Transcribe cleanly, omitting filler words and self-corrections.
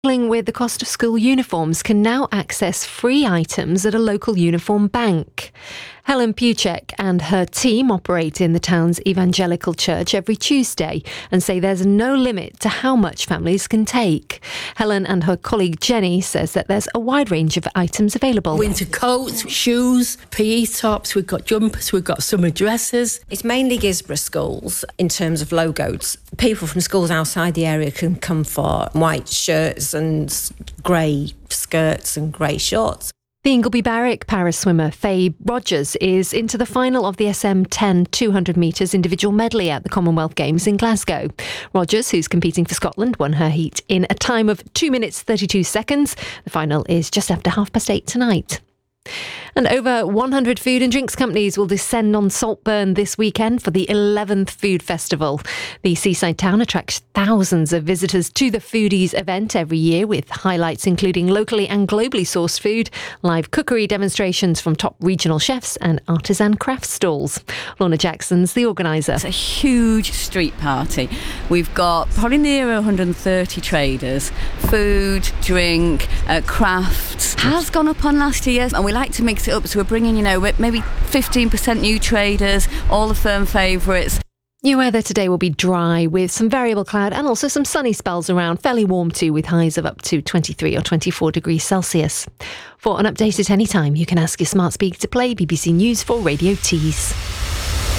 Struggling with the cost of school uniforms can now access free items at a local uniform bank. Helen Puchek and her team operate in the town's evangelical church every Tuesday and say there's no limit to how much families can take. Helen and her colleague Jenny says that there's a wide range of items available. Winter coats, shoes, PE tops, we've got jumpers, we've got summer dresses. It's mainly Gisborough schools in terms of logos. People from schools outside the area can come for white shirts and grey skirts and grey shorts. The Ingleby Barrack para swimmer Faye Rogers is into the final of the SM10 200 metres individual medley at the Commonwealth Games in Glasgow. Rogers, who's competing for Scotland, won her heat in a time of 2 minutes 32 seconds. The final is just after 8:30 tonight. And over 100 food and drinks companies will descend on Saltburn this weekend for the 11th Food Festival. The seaside town attracts thousands of visitors to the Foodies event every year, with highlights including locally and globally sourced food, live cookery demonstrations from top regional chefs and artisan craft stalls. Lorna Jackson's the organiser. It's a huge street party. We've got probably near 130 traders. Food, drink, crafts has gone up on last year, and we like to mix it up, so we're bringing, maybe 15% new traders, all the firm favourites. Your weather today will be dry with some variable cloud and also some sunny spells around, fairly warm too, with highs of up to 23 or 24 degrees Celsius. For an update at any time, you can ask your smart speaker to play BBC News for Radio Tees.